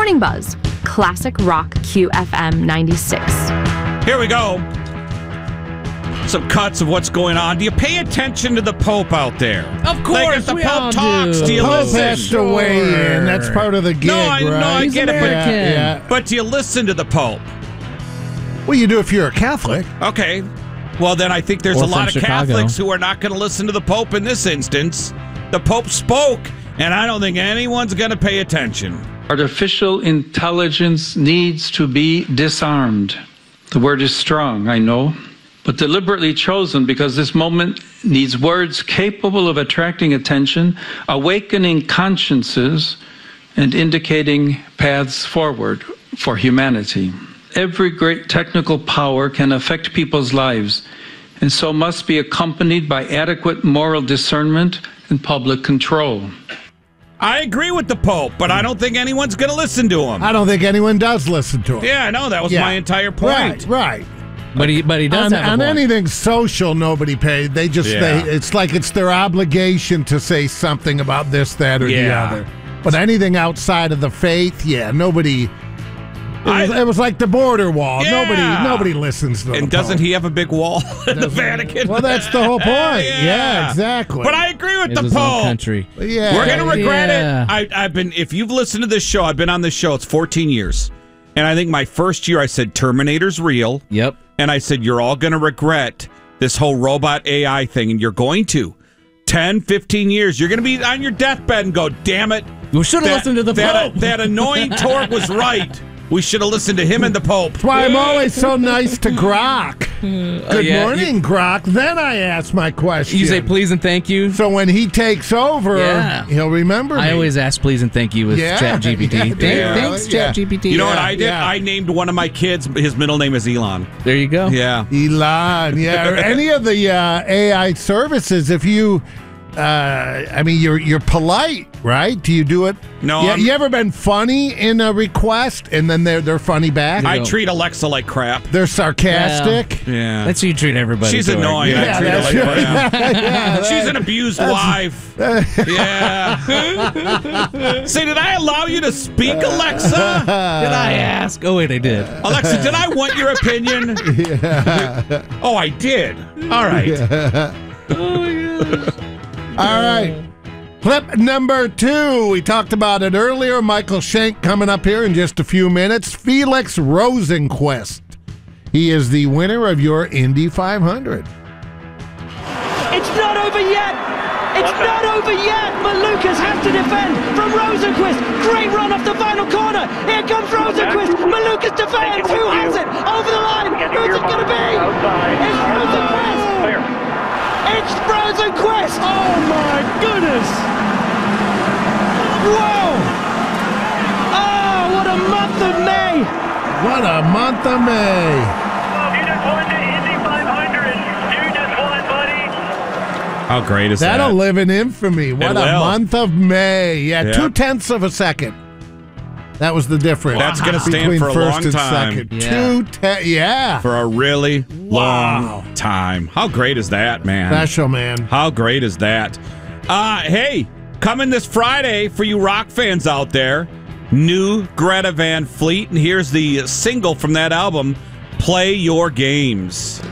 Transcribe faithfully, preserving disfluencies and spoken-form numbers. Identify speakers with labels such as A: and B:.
A: Morning Buzz, Classic Rock Q F M ninety-six.
B: Here we go. Some cuts of what's going on. Do you pay attention to the Pope out there?
C: Of course,
B: like if the
C: we
B: Pope
C: all
B: talks,
C: do.
B: do you
D: Pope
B: listen?
D: has to weigh in. That's part of the gig,
B: No, I,
D: right?
B: no, I
C: He's
B: get
C: American.
B: it.
D: Yeah, yeah.
B: But, but do you listen to the Pope?
D: Well, you do if you're a Catholic.
B: Okay. Well, then I think there's
C: Or
B: a lot of
C: from Chicago.
B: Catholics who are not going to listen to the Pope in this instance. The Pope spoke, and I don't think anyone's going to pay attention.
E: Artificial intelligence needs to be disarmed. The word is strong, I know, but deliberately chosen because this moment needs words capable of attracting attention, awakening consciences, and indicating paths forward for humanity. Every great technical power can affect people's lives, and so must be accompanied by adequate moral discernment and public control.
B: I agree with the Pope, but I don't think anyone's going to listen to him.
D: I don't think anyone does listen to him.
B: Yeah, I know. That was
D: Yeah.
B: my entire point.
D: Right, right.
C: But he, but he does
D: On,
C: have a
D: on
C: point.
D: anything social, nobody pays. They just,
B: Yeah.
D: they, it's like it's their obligation to say something about this, that, or
B: Yeah.
D: the other. But anything outside of the faith, yeah, nobody. It was,
B: I-
D: it was like the border wall.
B: Yeah.
D: Nobody, nobody listens to.
B: And
D: the
B: doesn't
D: Pope.
B: he have a big wall in the Vatican?
D: Well, that's the whole point.
B: Yeah.
D: yeah. exactly.
B: But I agree with
C: It's
B: the
C: his own
B: Pope.
C: country.
D: yeah,
B: We're going to regret
C: Yeah.
B: it. I, I've been, if you've listened to this show, I've been on this show, it's fourteen years. And I think my first year I said Terminator's real.
C: Yep.
B: And I said, you're all going to regret this whole robot A I thing. And you're going to. ten, fifteen years. You're going to be on your deathbed and go, damn it.
C: We should have
B: That,
C: listened to the
B: that,
C: Pope.
B: that annoying Torque was right. We should have listened to him and the Pope.
D: That's why I'm always so nice to Grok. Good
C: yeah,
D: morning,
C: you-
D: Grok. Then I ask my question.
C: You say please and thank you.
D: So when he takes over,
C: Yeah.
D: he'll remember me.
C: I always ask please and thank you with
D: Yeah.
C: ChatGPT.
D: Yeah,
C: Thank-
D: yeah.
C: Thanks,
D: Yeah.
C: ChatGPT.
B: You know what
D: Yeah,
B: I did?
D: yeah.
B: I named one of my kids, his middle name is Elon.
C: There you go.
B: Yeah.
D: Elon, yeah, or any of the uh, A I services. If you, uh, I mean, you're you're polite, right? Do you do it?
B: No,
D: Yeah,
B: I'm-
D: you ever been funny in a request and then they're they're funny back?
B: I
C: No.
B: treat Alexa like crap.
D: They're sarcastic.
B: Yeah.
C: That's how you treat everybody.
B: She's
C: Torque.
B: annoying.
D: Yeah,
B: I treat her
D: that's
B: like
D: right.
B: crap.
D: Yeah,
B: She's an abused wife. Yeah. Say, did I allow you to speak, Alexa?
C: Did I ask? Oh, wait, I did.
B: Alexa, did I want your opinion? Oh, I did. All right.
D: All right. Clip number two. We talked about it earlier. Michael Schenk coming up here in just a few minutes. Felix Rosenquist. He is the winner of your Indy five hundred.
F: It's not over yet. It's not over yet. But Lucas has to defend from Rosenquist. Great run off the final corner. Here comes Rosenquist. Malukas defends. Who has it? Over the line. Who's it going to be? It's Rosenquist. It's Rosenquist. Oh my goodness. Whoa. Oh, what a month of May.
D: What a month of May.
G: You just won the Indy five hundred. You just won, buddy.
B: How great is
D: That'll
B: that?
D: live in infamy. What
B: It
D: a
B: will.
D: month of May. Yeah,
B: Yeah.
D: two tenths of a second. That was the difference.
B: That's gonna stand
D: between
B: for a
D: first
B: long
D: and
B: time.
D: second.
C: Yeah.
D: Two te- yeah.
B: For a really
D: Wow.
B: long time. How great is that, man?
D: Special, man.
B: How great is that? Uh, hey, coming this Friday for you rock fans out there, new Greta Van Fleet, and here's the single from that album, Play Your Games.